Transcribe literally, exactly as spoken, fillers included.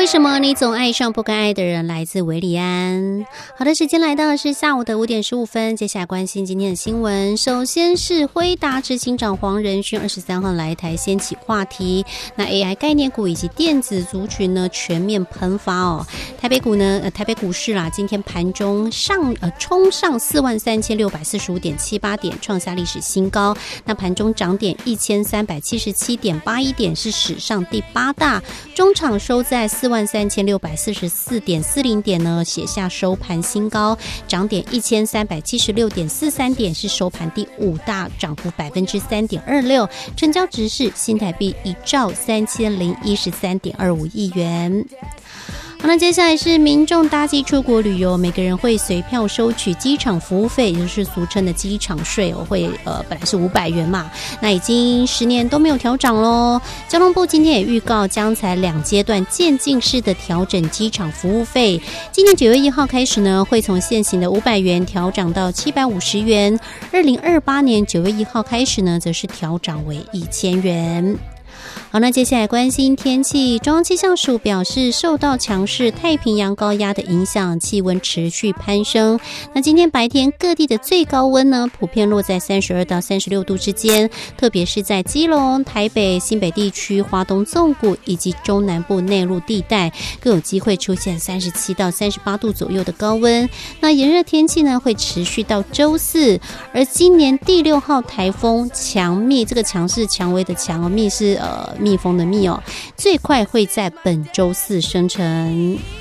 为什么你总爱上不该爱的人？来自韦礼安。好的，时间来到的是下午的五点十五分，接下来关心今天的新闻。首先是辉达执行长黄仁勋二十三号来台掀起话题，那 A I 概念股以及电子族群呢全面喷发哦。台北股呢，呃，台北股市啦，今天盘中上呃冲上四万三千六百四十五点七八点，创下历史新高。那盘中涨点一千三百七十七点八一点，是史上第八大。中场收在四万三千六百四十四点四零点呢，写下收盘新高，涨点一千三百七十六点四三点，是收盘第五大，涨幅百分之三点二六，成交值是新台币一兆三千零一十三点二五亿元。好，那接下来是民众搭机出国旅游，每个人会随票收取机场服务费，也就是俗称的机场税哦，会呃本来是五百元嘛，那已经十年都没有调涨咯。交通部今天也预告，将采两阶段渐进式的调整机场服务费。今年九月一号开始呢，会从现行的五百元调涨到七百五十元；二零二八年九月一号开始呢，则是调涨为一千元。好，那接下来关心天气。中央气象署表示，受到强势太平洋高压的影响，气温持续攀升。那今天白天各地的最高温呢，普遍落在三十二到三十六度之间，特别是在基隆、台北、新北地区、花东纵谷以及中南部内陆地带，更有机会出现三十七到三十八度左右的高温。那炎热天气呢，会持续到周四。而今年第六号台风强蜜，这个强是蔷薇的强，蜜是呃蜜蜂的蜜哦，最快会在本周四生成。